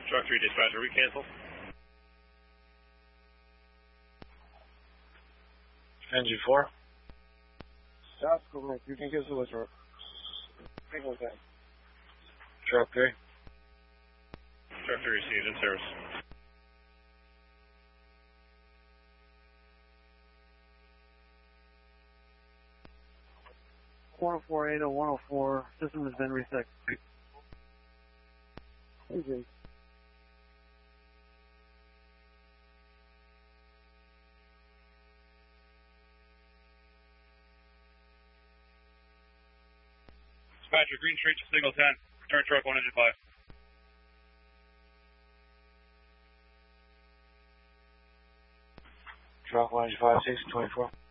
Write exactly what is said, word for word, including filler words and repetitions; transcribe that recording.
Truck three dispatcher, we cancel. N G four. South Group, you can give us a whisper. Single ten. Truck three. Truck three received in service. one oh four eight oh one oh four, system has been reset. Easy. Dispatcher, Green Street to signal ten. Return truck one engine five. Truck one five six twenty-four.